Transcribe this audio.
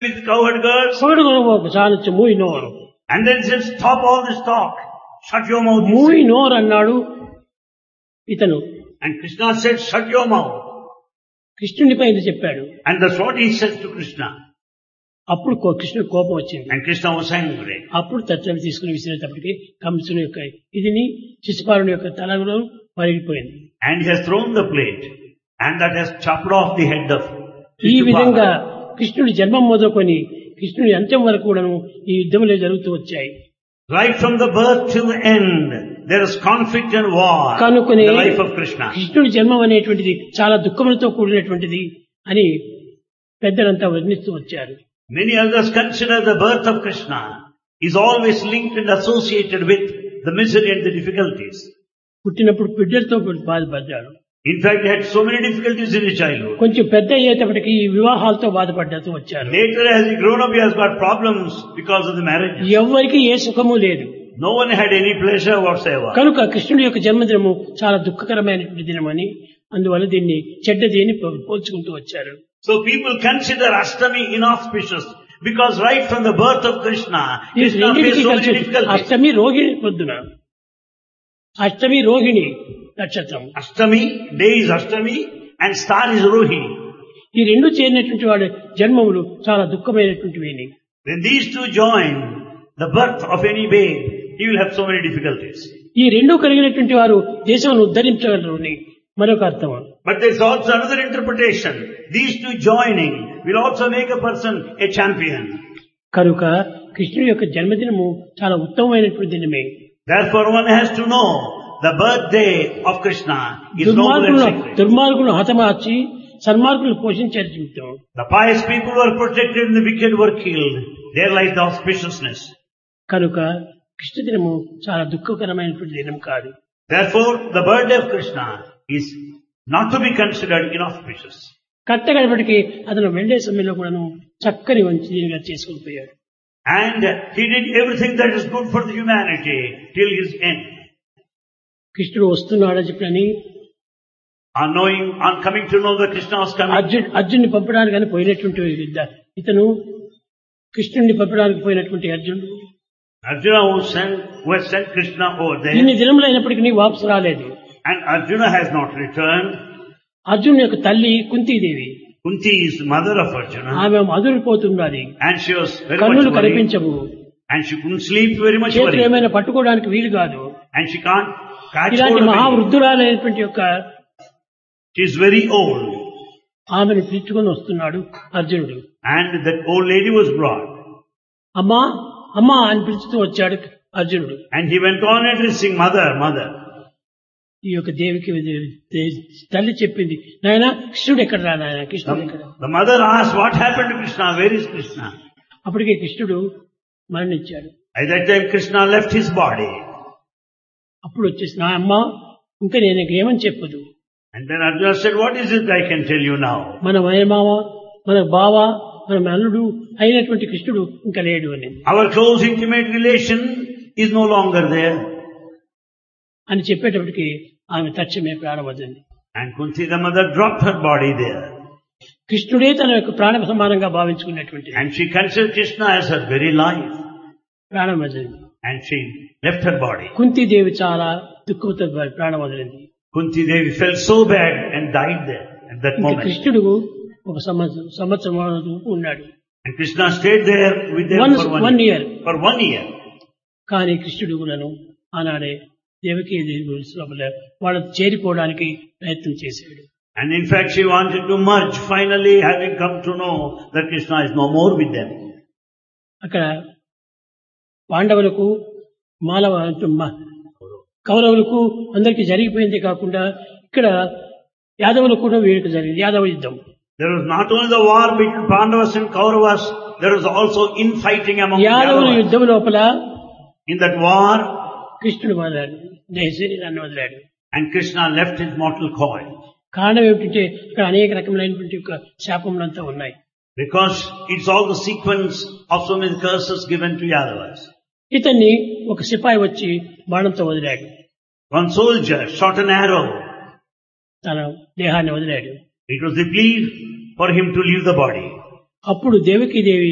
with cowherd girls. చాలచ్చు మూయి నోరు. And then said, stop all this talk. Shut your mouth. he మూయి said. నోరు అన్నాడు ఇతను. And Krishna said, shut your mouth. కృష్ణుని పైన చెప్పాడు. And that's what he said to Krishna. అప్పుడు కృష్ణుడు కోపం వచ్చింది. And Krishna was angry. అప్పుడు తత్వం తీసుకుని విసిరేటప్పటికి కంసుని యొక్క ఇదిని శిశుపాలుని యొక్క తలలో పగిలిపోయింది. And he has thrown the plate. And that has chopped off the head of ఈ విధంగా Shishupala. కృష్ణుడి జన్మం మొదలుకొని కృష్ణుడి అంత్యం వరకు కూడాను ఈ యుద్ధములే జరుగుతూ వచ్చాయి. Right from the birth till the end, there is conflict and war in కనుకొని the life of Krishna. కృష్ణుడి జన్మం అనేటువంటిది చాలా దుఃఖములతో కూడినటువంటిది అని పెద్దలంతా వర్ణిస్తూ వచ్చారు. Many others consider the birth of Krishna is always linked and associated with the misery and the difficulties. పుట్టినప్పుడు బిడ్డలతో బాధపడ్డాడు. In fact, he had so many difficulties in his childhood. కొంచెం పెద్ద అయ్యేటప్పటికి ఈ వివాహాలతో బాధపడ్డాతూ వచ్చారు. Later, as he grown up, he has got problems because of the marriages. ఎవ్వరికి ఏ సుఖము లేదు. No one had any pleasure whatsoever. కనుక కృష్ణుడి యొక్క జన్మదినము చాలా దుఃఖకరమైనటువంటి దినమని అందువల్ల దీన్ని చెడ్డది అని పోల్చుకుంటూ వచ్చారు. So people consider Ashtami inauspicious because right from the birth of Krishna, Krishna faced so many difficulties. అష్టమి రోహిణి పొద్దున అష్టమి రోహిణి నక్షత్రం Ashtami, day is Ashtami and star is Rohini. ఈ రెండు చేరినటువంటి వాడి జన్మములు చాలా దుఃఖమైనటువంటివి. When these two join the birth of any babe, he will have so many difficulties. ఈ రెండు కలిగినటువంటి వారు దేశాన్ని ఉద్ధరించగలరు అని మరొక అర్థం. But there is also another interpretation. These two joining will also make a person a champion. కనుక కృష్ణుడి యొక్క జన్మదినము చాలా ఉత్తమమైనటువంటి దినమే. Therefore one has to know the birthday of Krishna is noble and sacred. దుర్మార్గులను హతమార్చి సన్మార్గులను పోషించారు జీవితం. The pious people were protected and the wicked were killed. There lies the auspiciousness. కనుక కృష్ణ దినము చాలా దుఃఖకరమైనటువంటి దినం కాదు. Therefore the birthday of Krishna is not to be considered inauspicious. కట్టగడపటికి అతను వెళ్లే సమయంలో కూడాను చక్కని మంచిగా చేసుకుని పోయాడు. And he did everything that is good for the humanity till his end. కృష్ణుడు వస్తున్నాడని చెప్పని On coming to know that Krishna was coming, అర్జున్ని పంపడానికి అని పోయినటువంటి ఇతను కృష్ణుడిని పంపడానికి పోయినటువంటి అర్జునుడు Arjuna who has sent Krishna over there, ఇన్ని దినములు అయినప్పటికీ వాపసు రాలేదు. and Arjuna has not returned. అర్జునుడి యొక్క తల్లి Kuntidevi, Kunti is the mother of Arjuna, ఆమె అదురిపోతున్నది. and she was very much కన్నులు worried, కనిపించవు, and she couldn't sleep, very much చేతులు worried, ఏమైనా పట్టుకోవడానికి వీలు కాదు. and she can't catch hold ఇలాంటి of anything. మహావృద్ధురాలైనటువంటి యొక్క She is very old, ఆమెను పిలుచుకొని వస్తున్నాడు అర్జునుడు. and that old lady was brought, అమ్మా అమ్మా అని పిలుచుతూ వచ్చాడు అర్జునుడు. and he went on addressing mother, mother. ఈ యొక్క దేవికి తల్లి చెప్పింది, నాయన కృష్ణుడు ఎక్కడ రా నాయన, కృష్ణుడు ఎక్కడ. The mother asked, what happened to Krishna? Where is Krishna? అప్పటికే కృష్ణుడు మరణించాడు. At that time Krishna left his body. అప్పుడు వచ్చేసి నా అమ్మ ఇంకా నేను ఏమని చెప్పదు. And then Arjuna said, what is it I can tell you now? మన వయమావ, మన బావ, మన అల్లుడు అయినటువంటి కృష్ణుడు ఇంకా లేడు అని Our close intimate relation is no longer there. అని చెప్పేటప్పటికి ఆమె తక్షణమే ప్రాణం వదిలింది. And Kunti the mother dropped her body there. కృష్ణుడే తన యొక్క ప్రాణ సమానంగా భావించుకున్నటువంటి And she considered Krishna as her very life. ప్రాణం వదిలింది. And she left her body. Kuntidevi చాలా దుఃఖంతో ప్రాణం వదిలింది. Kunti Devi felt so bad and died there at that ఇంకా moment. కృష్ణుడు ఒక సంవత్సరం ఉన్నాడు. And Krishna stayed there with them for one year. For 1 year. కానీ కృష్ణుడు కూడాను ఆనాడే దేవకీ లోపల వాళ్ళ చేరిపోవడానికి ప్రయత్నం చేశాడు. And in fact she wanted to merge, finally having come to know that Krishna is no more with them. అక్కడ పాండవులకు కౌరవులకు అందరికీ జరిగిపోయింది కాకుండా ఇక్కడ యాదవులకు కూడా వీరికి జరిగింది యాదవ యుద్ధం. There was not only the war between Pandavas and Kauravas, there was also infighting among the యాదవుల Yadavas. యుద్ధం లోపల In that war, కృష్ణుడు వదిలాడు, శరీరాన్ని వదిలాడు. and Krishna left his mortal coil. కారణం ఏమిటంటే ఇక్కడ అనేక రకములైనటువంటి యొక్క శాపములంతా ఉన్నాయి. Because it's all the sequence of so many curses given to Yadavas. ఇతన్ని ఒక సిపాయి వచ్చి బాణంతో వదిలాడు. One soldier shot an arrow. తన దేహాన్ని వదిలాడు. It was the plea for him to leave the body. అప్పుడు దేవకీదేవి